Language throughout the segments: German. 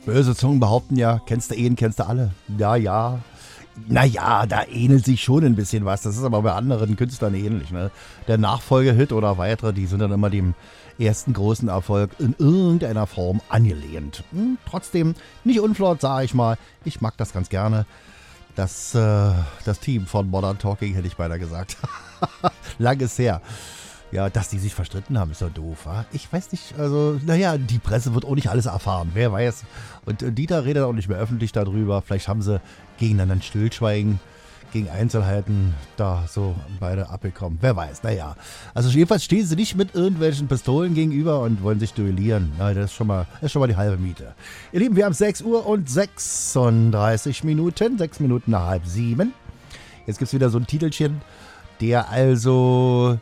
Böse Zungen behaupten ja, kennst du ihn, kennst du alle. Ja, ja. Naja, da ähnelt sich schon ein bisschen was. Das ist aber bei anderen Künstlern ähnlich. Ne? Der Nachfolgehit oder weitere, die sind dann immer dem ersten großen Erfolg in irgendeiner Form angelehnt. Trotzdem nicht unflott, sage ich mal. Ich mag das ganz gerne. Das Team von Modern Talking, hätte ich beinahe gesagt. Lang ist her. Ja, dass die sich verstritten haben, ist doch doof, wa? Ich weiß nicht, also, naja, die Presse wird auch nicht alles erfahren, wer weiß. Und Dieter redet auch nicht mehr öffentlich darüber. Vielleicht haben sie gegeneinander ein Stillschweigen, gegen Einzelheiten da so beide abbekommen. Wer weiß, naja. Also jedenfalls stehen sie nicht mit irgendwelchen Pistolen gegenüber und wollen sich duellieren. Na, das ist schon mal die halbe Miete. Ihr Lieben, wir haben 6 Uhr und 36 Minuten, 6 Minuten nach halb 7. Jetzt gibt es wieder so ein Titelchen, der also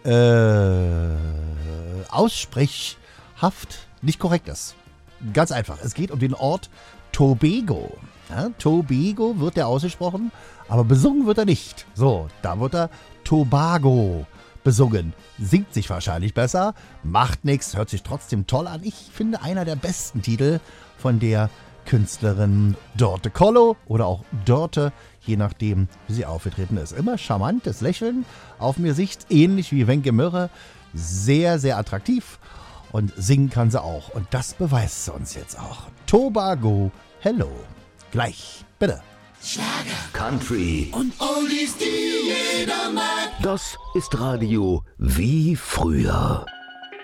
aussprechhaft nicht korrekt ist. Ganz einfach. Es geht um den Ort Tobago. Ja, Tobago wird der ausgesprochen, aber besungen wird er nicht. So, da wird er Tobago besungen. Singt sich wahrscheinlich besser, macht nichts, hört sich trotzdem toll an. Ich finde einer der besten Titel von der Künstlerin Dorte Collo oder auch Dorte, je nachdem, wie sie aufgetreten ist. Immer charmantes Lächeln auf mir Sicht, ähnlich wie Wenke Mürre. Sehr, sehr attraktiv und singen kann sie auch. Und das beweist sie uns jetzt auch. Tobago, hello. Gleich, bitte. Schlager, Country und Oldies, die jeder mag. Das ist Radio wie früher.